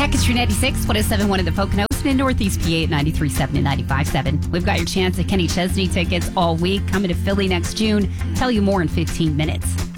Tapestry 96, 107.1 in the Poconos, and in Northeast PA at 93.7 and 95.7. We've got your chance at Kenny Chesney tickets all week. Coming to Philly next June. Tell you more in 15 minutes.